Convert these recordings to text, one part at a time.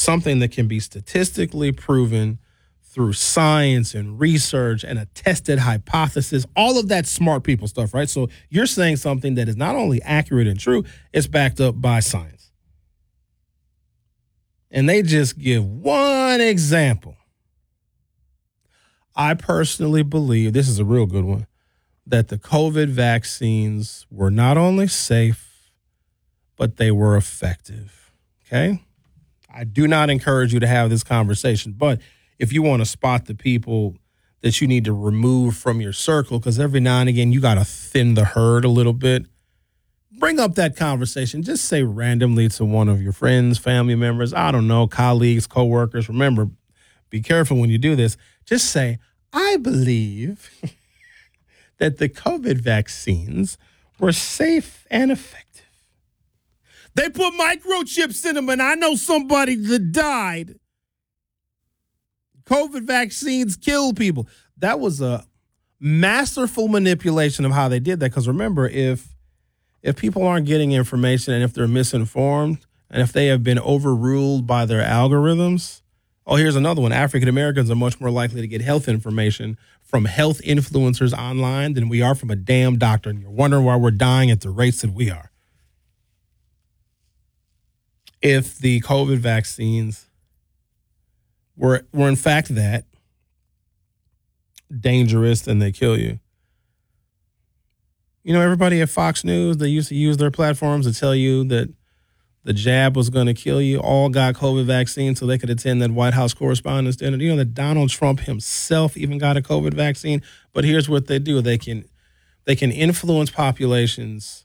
something that can be statistically proven through science and research and a tested hypothesis, all of that smart people stuff, right? So you're saying something that is not only accurate and true, it's backed up by science. And they just give one example. I personally believe, this is a real good one, that the COVID vaccines were not only safe, but they were effective, okay? I do not encourage you to have this conversation, but if you want to spot the people that you need to remove from your circle, because every now and again you got to thin the herd a little bit, bring up that conversation. Just say randomly to one of your friends, family members, I don't know, colleagues, coworkers. Remember, be careful when you do this. Just say, I believe that the COVID vaccines were safe and effective. They put microchips in them, and I know somebody that died. COVID vaccines kill people. That was a masterful manipulation of how they did that. Because remember, if people aren't getting information and if they're misinformed and if they have been overruled by their algorithms, here's another one. African Americans are much more likely to get health information from health influencers online than we are from a damn doctor. And you're wondering why we're dying at the rates that we are. If the COVID vaccines were in fact that dangerous and they kill you. You know, everybody at Fox News, they used to use their platforms to tell you that the jab was going to kill you, all got COVID vaccine so they could attend that White House Correspondents' Dinner. You know that Donald Trump himself even got a COVID vaccine. But here's what they do. They can influence populations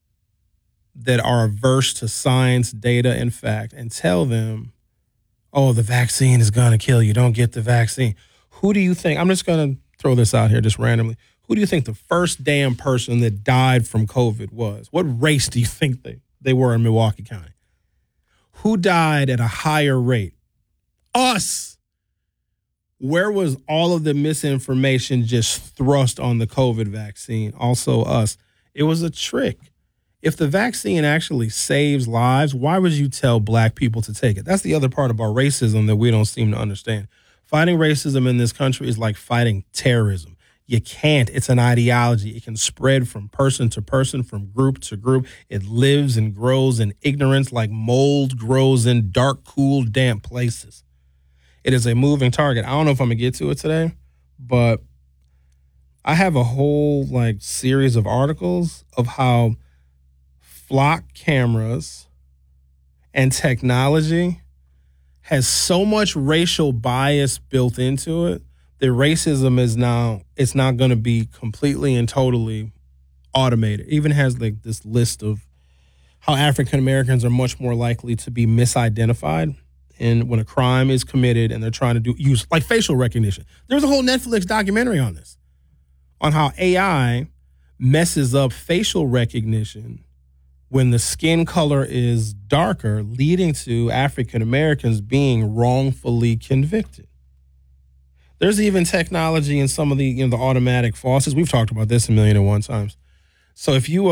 that are averse to science, data, and fact and tell them, oh, the vaccine is going to kill you. Don't get the vaccine. Who do you think, I'm just going to throw this out here just randomly. Who do you think the first damn person that died from COVID was? What race do you think they were in Milwaukee County? Who died at a higher rate? Us. Where was all of the misinformation just thrust on the COVID vaccine? Also us. It was a trick. If the vaccine actually saves lives, why would you tell black people to take it? That's the other part about racism that we don't seem to understand. Fighting racism in this country is like fighting terrorism. You can't. It's an ideology. It can spread from person to person, from group to group. It lives and grows in ignorance like mold grows in dark, cool, damp places. It is a moving target. I don't know if I'm going to get to it today, but I have a whole series of articles of how flock cameras and technology has so much racial bias built into it that racism is now, it's not going to be completely and totally automated. It even has this list of how African Americans are much more likely to be misidentified and when a crime is committed and they're trying to use facial recognition. There's a whole Netflix documentary on this, on how AI messes up facial recognition when the skin color is darker, leading to African Americans being wrongfully convicted. There's even technology in some of the the automatic faucets. We've talked about this a million and one times. So if you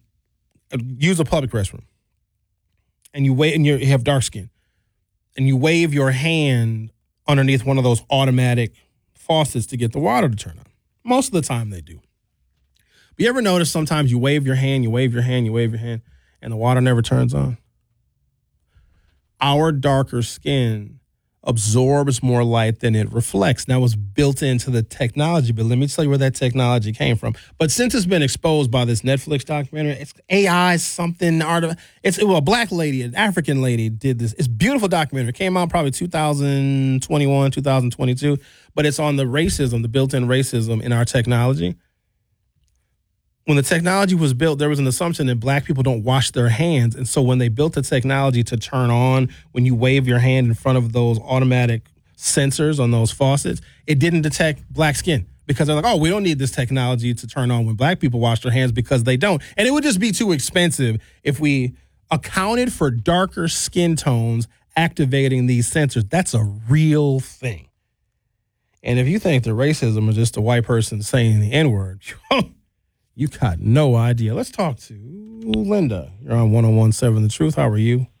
use a public restroom and you have dark skin and you wave your hand underneath one of those automatic faucets to get the water to turn on, most of the time they do. But you ever notice sometimes you wave your hand, and the water never turns on? Our darker skin absorbs more light than it reflects. That was built into the technology, but let me tell you where that technology came from. But since it's been exposed by this Netflix documentary, it's AI something. It's a black lady, an African lady did this. It's a beautiful documentary. It came out probably 2021, 2022, but it's on the racism, the built-in racism in our technology. When the technology was built, there was an assumption that black people don't wash their hands. And so when they built the technology to turn on, when you wave your hand in front of those automatic sensors on those faucets, it didn't detect black skin because they're like, oh, we don't need this technology to turn on when black people wash their hands because they don't. And it would just be too expensive if we accounted for darker skin tones activating these sensors. That's a real thing. And if you think that racism is just a white person saying the N-word, you got no idea. Let's talk to Linda. You're on 101.7 The Truth. How are you?